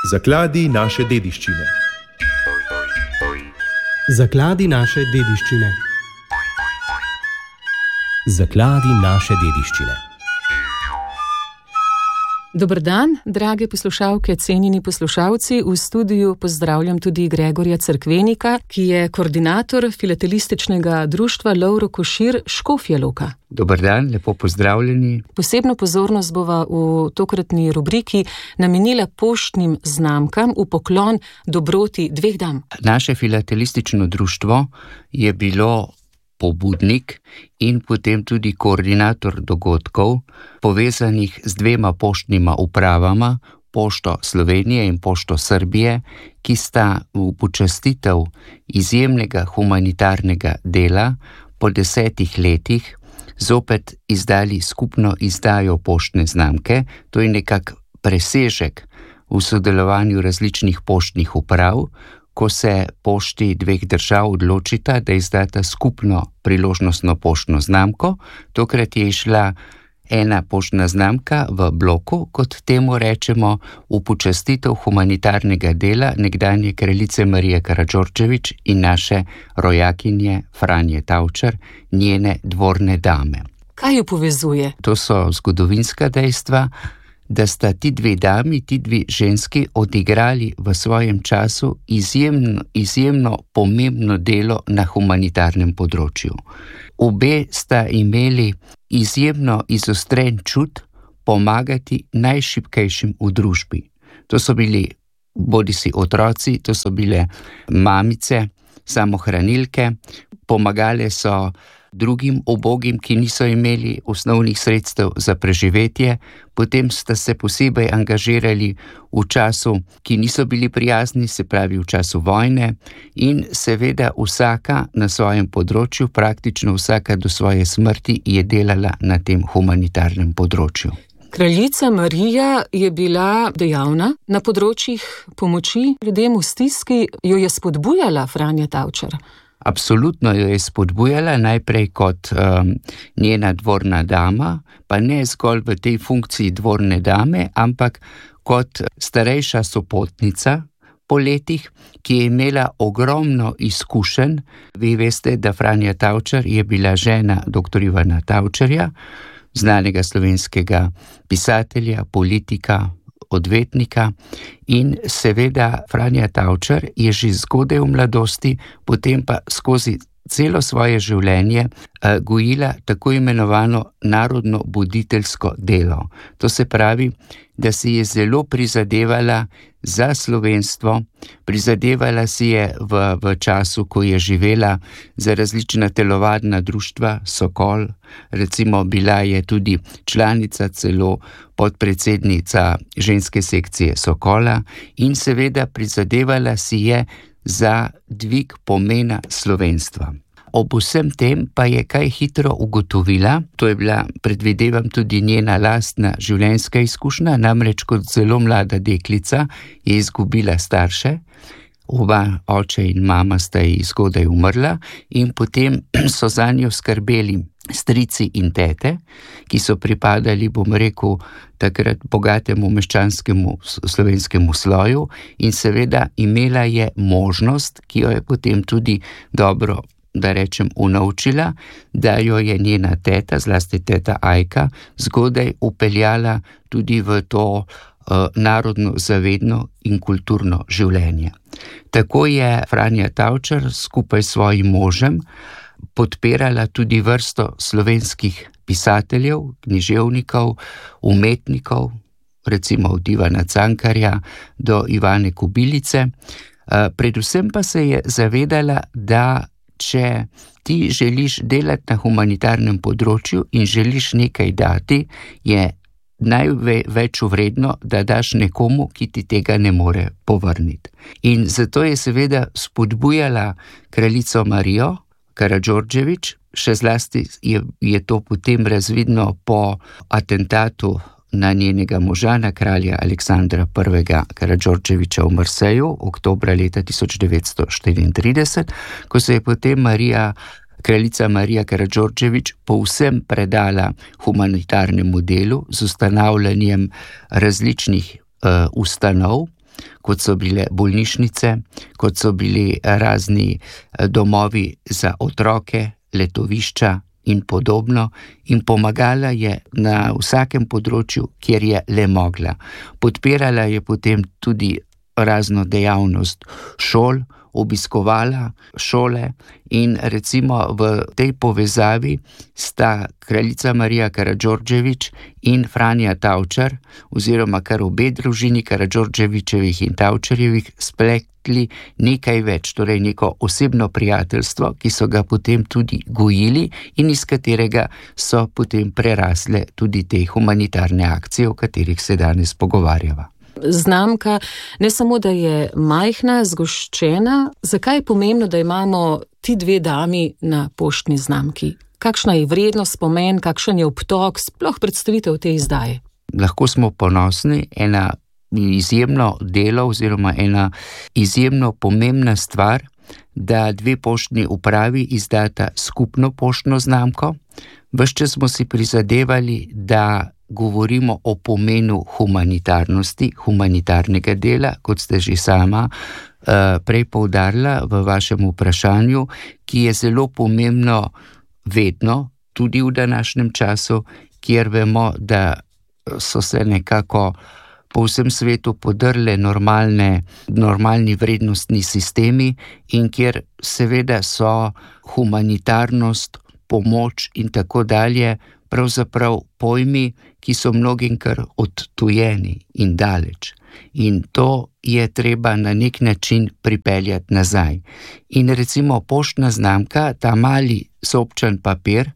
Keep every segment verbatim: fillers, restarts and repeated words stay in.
Zakladi naše dediščine. Zakladi naše dediščine. Zakladi naše dediščine. Dober dan, drage poslušalke, cenjeni poslušalci. V studiu pozdravljam tudi Gregorja Cerkvenika, ki je koordinator filatelističnega društva Lovro Košir Škofja Loka. Dober dan, lepo pozdravljeni. Posebno pozornost bova v tokratni rubriki namenila poštnim znamkam v poklon dobroti dveh dam. Naše filatelistično društvo je bilo pobudnik in potem tudi koordinator dogodkov, povezanih z dvema poštnima upravama, Pošto Slovenije in Pošto Srbije, ki sta v počastitev izjemnega humanitarnega dela po desetih letih zopet izdali skupno izdajo poštne znamke. To je nekak presežek v sodelovanju različnih poštnih uprav, ko se pošti dveh držav odločita, da izdata skupno priložnostno poštno znamko. Tokrat je išla ena poštna znamka v bloku, kot temu rečemo, v počastitev humanitarnega dela nekdanje kraljice Marije Karađorđević in naše rojakinje Franje Tavčar, njene dvorne dame. Kaj jo povezuje? To so zgodovinska dejstva, da sta ti dve dami, ti dve ženski odigrali v svojem času izjemno, izjemno pomembno delo na humanitarnem področju. Obe sta imeli izjemno izostren čut pomagati najšibkejšim v družbi. To so bili bodisi otroci, to so bile mamice, samohranilke, pomagale so drugim ubogim, ki niso imeli osnovnih sredstev za preživetje, potem sta se posebej angažirali v času, ki niso bili prijazni, se pravi v času vojne, in seveda vsaka na svojem področju, praktično vsaka do svoje smrti je delala na tem humanitarnem področju. Kraljica Marija je bila dejavna na področjih pomoči ljudem v stiski, jo je spodbujala Franja Tavčar. Absolutno jo je spodbujala, najprej kot um, njena dvorna dama, pa ne zgolj v tej funkciji dvorne dame, ampak kot starejša sopotnica po letih, ki je imela ogromno izkušenj. Vi veste, da Franja Tavčar je bila žena doktor Ivana Tavčarja, znanega slovenskega pisatelja, politika, odvetnika, in seveda Franja Tavčar je že zgodaj v mladosti, potem pa skozi celo svoje življenje uh, gojila tako imenovano narodno buditeljsko delo. To se pravi, da si je zelo prizadevala za slovenstvo, prizadevala si je v, v času, ko je živela za različna telovadna društva, Sokol, recimo bila je tudi članica, celo podpredsednica ženske sekcije Sokola, in seveda prizadevala si je za dvig pomena slovenstva. Ob vsem tem pa je kaj hitro ugotovila, to je bila, predvidevam, tudi njena lastna življenjska izkušnja, namreč kot zelo mlada deklica je izgubila starše, oba, oče in mama, sta ji zgodaj umrla, in potem so zanjo skrbeli strici in tete, ki so pripadali, bom rekel, takrat bogatemu meščanskemu slovenskemu sloju, in seveda imela je možnost, ki jo je potem tudi dobro, da rečem, unovčila, da jo je njena teta, zlasti teta Ajka, zgodaj upeljala tudi v to uh, narodno zavedno in kulturno življenje. Tako je Franja Tavčar skupaj s svojim možem podpirala tudi vrsto slovenskih pisateljev, književnikov, umetnikov, recimo od Ivana Cankarja do Ivane Kobilice. Uh, predvsem pa se je zavedala, da če ti želiš delati na humanitarnem področju in želiš nekaj dati, je največ vredno, da daš nekomu, ki ti tega ne more povrniti. In zato je seveda spodbujala kraljico Marijo Karađorđević, še zlasti je, je to potem razvidno po atentatu na njenega moža, na kralja Aleksandra prvega Karađorđevića v Marseju, oktobra leta tisoč devetsto štiriintrideset, ko se je potem Marija, kraljica Marija Karađorđević povsem predala humanitarnemu delu z ustanavljanjem različnih uh, ustanov, kot so bile bolnišnice, kot so bili razni domovi za otroke, letovišča in podobno, in pomagala je na vsakem področju, kjer je le mogla. Podpirala je potem tudi razno dejavnost šol, obiskovala šole in recimo v tej povezavi sta kraljica Marija Karađorđević in Franja Tavčar, oziroma kar obe družini Karađorđevićevih in Tavčarjevih spletli nekaj več, torej neko osebno prijateljstvo, ki so ga potem tudi gojili in iz katerega so potem prerasle tudi te humanitarne akcije, o katerih se danes pogovarjava. Znamka ne samo, da je majhna, zgoščena, zakaj je pomembno, da imamo ti dve dami na poštni znamki? Kakšna je vrednost, pomen, kakšen je obtok, sploh predstavitev te izdaje? Lahko smo ponosni, ena izjemno delo oziroma ena izjemno pomembna stvar, da dve poštni upravi izdata skupno poštno znamko. Ves čas smo si prizadevali, da govorimo o pomenu humanitarnosti, humanitarnega dela, kot ste že sama uh, prej poudarila v vašem vprašanju, ki je zelo pomembno vedno, tudi v današnjem času, kjer vemo, da so se nekako po vsem svetu podrle normalne, normalni vrednostni sistemi in kjer seveda so humanitarnost, pomoč in tako dalje pravzaprav pojmi, ki so mnogim kar odtujeni in daleč. In to je treba na nek način pripeljati nazaj. In recimo poštna znamka, ta mali sopčan papir,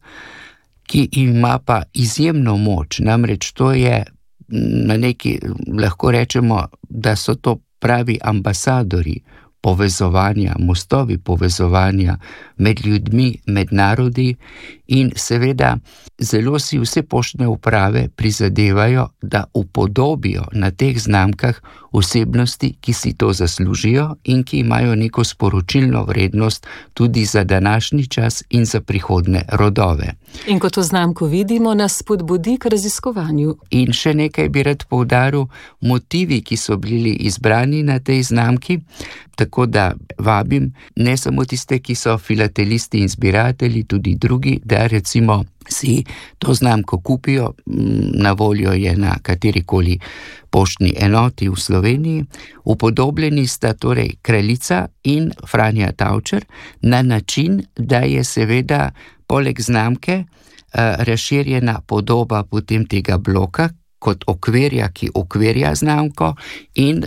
ki ima pa izjemno moč, namreč to je na neki, lahko rečemo, da so to pravi ambasadori povezovanja, mostovi povezovanja med ljudmi, med narodi in seveda zelo si vse poštne uprave prizadevajo, da upodobijo na teh znamkah osebnosti, ki si to zaslužijo in ki imajo neko sporočilno vrednost tudi za današnji čas in za prihodne rodove. In ko to znamko vidimo, nas spodbudi k raziskovanju. In še nekaj bi rad poudaril, motivi, ki so bili izbrani na tej znamki, tako da vabim ne samo tiste, ki so filatelisti in zbiratelji, tudi drugi, da recimo si to znamko kupijo, na voljo je na katerikoli poštni enoti v Sloveniji. Upodobljeni sta torej kraljica in Franja Tavčar na način, da je seveda poleg znamke razširjena podoba potem tega bloka kot okvirja, ki okvirja znamko in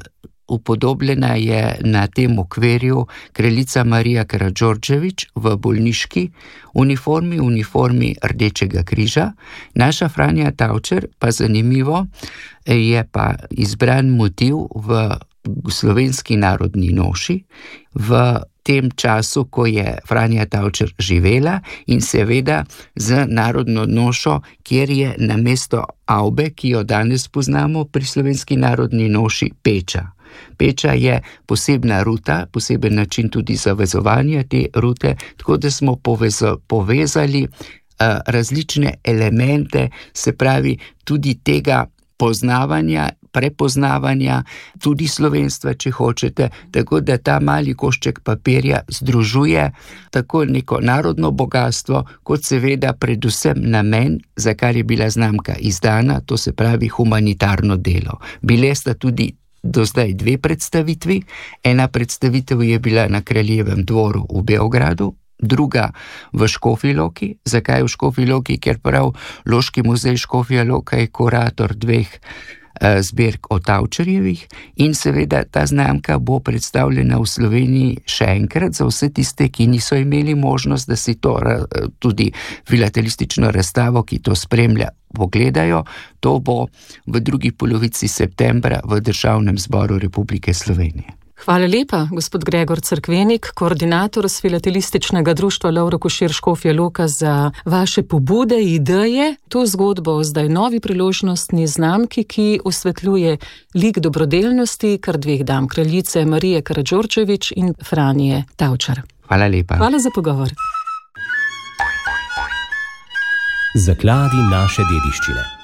upodobljena je na tem okvirju kraljica Marija Karađorđević v bolniški uniformi, uniformi Rdečega križa. Naša Franja Tavčar, pa zanimivo, je pa izbran motiv v slovenski narodni noši, v tem času, ko je Franja Tavčar živela in seveda z narodno nošo, kjer je namesto avbe, ki jo danes poznamo pri slovenski narodni noši, peča. Peča je posebna ruta, poseben način tudi za vezovanje te rute, tako da smo povezo, povezali uh, različne elemente, se pravi tudi tega poznavanja, prepoznavanja, tudi slovenstva, če hočete, tako da ta mali košček papirja združuje tako neko narodno bogatstvo, kot seveda predvsem namen, za kar je bila znamka izdana, to se pravi humanitarno delo. Bile sta tudi do zdaj dve predstavitvi. Ena predstavitev je bila na Kraljevem dvoru v Beogradu, druga v Škofji Loki. Zakaj v Škofji Loki? Ker prav Loški muzej Škofja Loka je kurator dveh eh, zbirk o Tavčarjevih in seveda ta znamka bo predstavljena v Sloveniji še enkrat za vse tiste, ki niso imeli možnost, da si to tudi filatelistično razstavo, ki to spremlja, pogledajo. To bo v drugi polovici septembra v Državnem zboru Republike Slovenije. Hvala lepa, gospod Gregor Cerkvenik, koordinator s filatelističnega društva Lovro Košir Škofja Loka, za vaše pobude, ideje, to zgodbo o zdaj novi priložnostni znamki, ki osvetljuje lik dobrodelnosti kar dveh dam, kraljice Marije Karađorđević in Franje Tavčar. Hvala lepa. Hvala za pogovor. Zakladi naše dediščine.